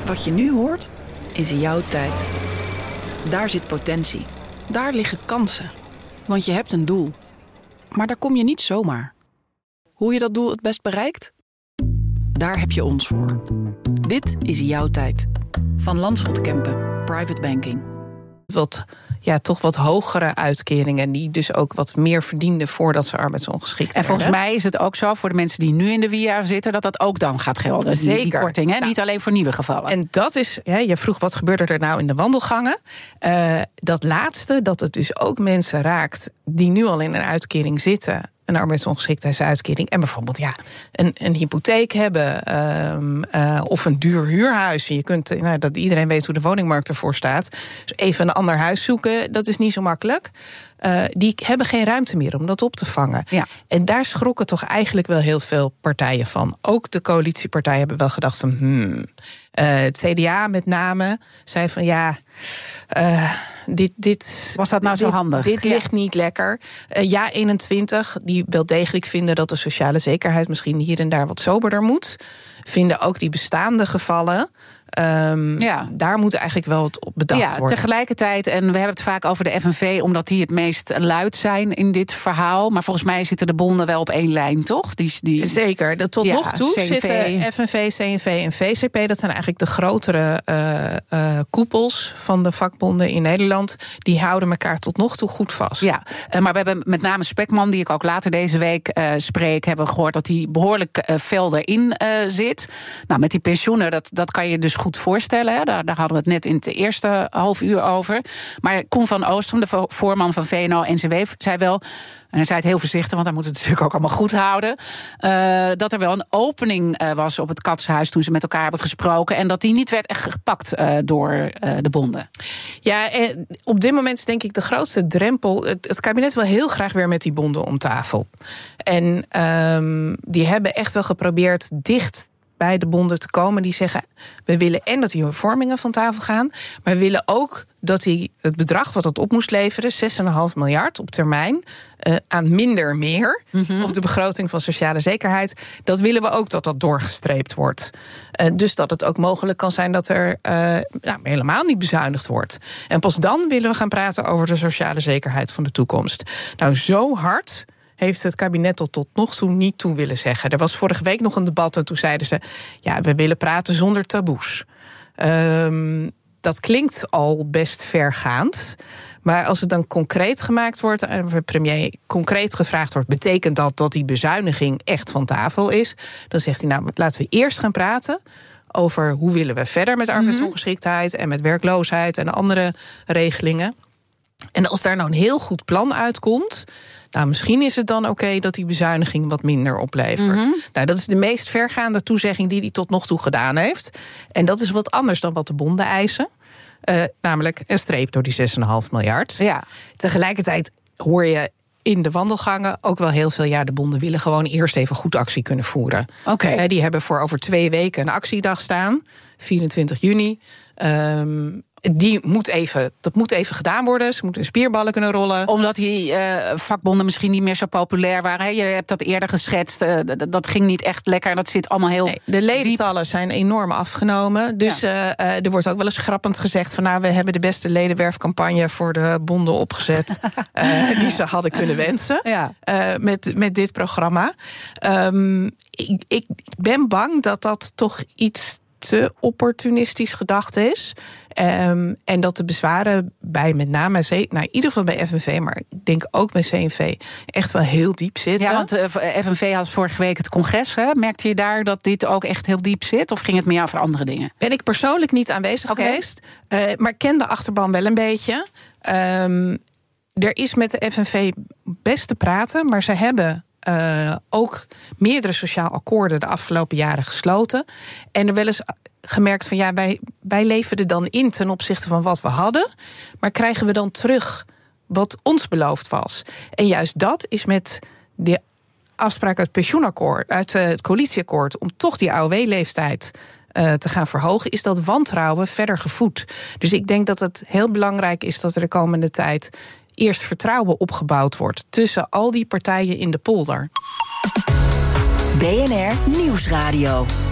Wat je nu hoort, is jouw tijd. Daar zit potentie. Daar liggen kansen. Want je hebt een doel. Maar daar kom je niet zomaar. Hoe je dat doel het best bereikt? Daar heb je ons voor. Dit is jouw tijd. Van Landschot Kempen, Private Banking. Toch wat hogere uitkeringen, die dus ook wat meer verdienden voordat ze arbeidsongeschikt werden. En volgens mij is het ook zo voor de mensen die nu in de WIA zitten, dat ook dan gaat gelden. Zeker. Die korting, hè? Ja. Niet alleen voor nieuwe gevallen. En dat is, je vroeg wat gebeurde er nou in de wandelgangen. Dat laatste, dat het dus ook mensen raakt die nu al in een uitkering zitten, een arbeidsongeschiktheidsuitkering, en bijvoorbeeld een hypotheek hebben of een duur huurhuis. Je kunt, dat iedereen weet hoe de woningmarkt ervoor staat. Dus even een ander huis zoeken, dat is niet zo makkelijk. Die hebben geen ruimte meer om dat op te vangen. Ja. En daar schrokken toch eigenlijk wel heel veel partijen van. Ook de coalitiepartijen hebben wel gedacht van het CDA met name zei van dit was dat nou zo handig? Dit ligt niet lekker. Ja21, die wel degelijk vinden dat de sociale zekerheid misschien hier en daar wat soberder moet. Vinden ook die bestaande gevallen. Daar moet eigenlijk wel wat op bedacht worden. Tegelijkertijd, en we hebben het vaak over de FNV, omdat die het meest luid zijn in dit verhaal. Maar volgens mij zitten de bonden wel op één lijn, toch? Zeker. Tot nog toe zitten FNV, CNV en VCP. Dat zijn eigenlijk de grotere koepels van de vakbonden in Nederland. Die houden elkaar tot nog toe goed vast. Ja, maar we hebben met name Spekman, die ik ook later deze week spreek, hebben gehoord dat hij behoorlijk fel erin zit. Nou, met die pensioenen, dat kan je dus goed voorstellen. Hè? Daar hadden we het net in het eerste half uur over. Maar Koen van Oostrum, de voorman van VNO-NCW, zei wel, en hij zei het heel voorzichtig, want hij moet het natuurlijk ook allemaal goed houden, dat er wel een opening was op het Katshuis toen ze met elkaar hebben gesproken en dat die niet werd echt gepakt door de bonden. Ja, op dit moment is denk ik de grootste drempel. Het kabinet wil heel graag weer met die bonden om tafel. En die hebben echt wel geprobeerd dicht bij de bonden te komen. Die zeggen, we willen en dat die hervormingen van tafel gaan, maar we willen ook dat het bedrag wat het op moest leveren, 6,5 miljard op termijn, aan minder meer op de begroting van sociale zekerheid, dat willen we ook dat doorgestreept wordt. Dus dat het ook mogelijk kan zijn dat er helemaal niet bezuinigd wordt. En pas dan willen we gaan praten over de sociale zekerheid van de toekomst. Nou, zo hard heeft het kabinet tot nog toe niet toe willen zeggen. Er was vorige week nog een debat en toen zeiden ze, we willen praten zonder taboes. Dat klinkt al best vergaand. Maar als het dan concreet gemaakt wordt en de premier concreet gevraagd wordt, betekent dat die bezuiniging echt van tafel is? Dan zegt hij, laten we eerst gaan praten over hoe willen we verder met arbeidsongeschiktheid en met werkloosheid en andere regelingen. En als daar nou een heel goed plan uitkomt, misschien is het dan oké dat die bezuiniging wat minder oplevert. Dat is de meest vergaande toezegging die hij tot nog toe gedaan heeft. En dat is wat anders dan wat de bonden eisen. Namelijk een streep door die 6,5 miljard. Ja. Tegelijkertijd hoor je in de wandelgangen ook wel heel veel, de bonden willen gewoon eerst even goed actie kunnen voeren. Okay. Die hebben voor over 2 weken een actiedag staan, 24 juni. Dat moet even gedaan worden. Ze moeten spierballen kunnen rollen. Omdat die vakbonden misschien niet meer zo populair waren. Hè? Je hebt dat eerder geschetst. Dat ging niet echt lekker. Dat zit allemaal heel de ledentallen zijn enorm afgenomen. Dus er wordt ook wel eens grappend gezegd van, we hebben de beste ledenwerfcampagne voor de bonden opgezet die ze hadden kunnen wensen. Ja. Met dit programma. Ik ben bang dat toch iets te opportunistisch gedacht is. En dat de bezwaren bij met name, in ieder geval bij FNV, maar ik denk ook bij CNV, echt wel heel diep zitten. Ja, want FNV had vorige week het congres. Hè? Merkte je daar dat dit ook echt heel diep zit? Of ging het meer over andere dingen? Ben ik persoonlijk niet aanwezig geweest. Maar ik ken de achterban wel een beetje. Er is met de FNV best te praten, maar ze hebben ook meerdere sociaal akkoorden de afgelopen jaren gesloten. En er wel eens gemerkt van, wij leverden dan in ten opzichte van wat we hadden, maar krijgen we dan terug wat ons beloofd was? En juist dat is met de afspraak uit het pensioenakkoord, uit het coalitieakkoord, om toch die AOW-leeftijd te gaan verhogen, is dat wantrouwen verder gevoed. Dus ik denk dat het heel belangrijk is dat er de komende tijd eerst vertrouwen opgebouwd wordt tussen al die partijen in de polder. BNR Nieuwsradio.